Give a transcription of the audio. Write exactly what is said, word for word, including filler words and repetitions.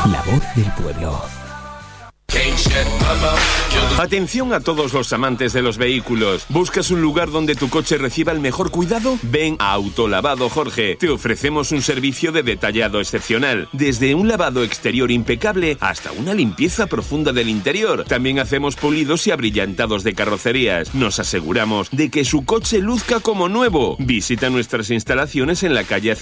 La voz del pueblo. Atención a todos los amantes de los vehículos. ¿Buscas un lugar donde tu coche reciba el mejor cuidado? Ven a Autolavado Jorge. Te ofrecemos un servicio de detallado excepcional. Desde un lavado exterior impecable hasta una limpieza profunda del interior. También hacemos pulidos y abrillantados de carrocerías. Nos aseguramos de que su coche luzca como nuevo. Visita nuestras instalaciones en la calle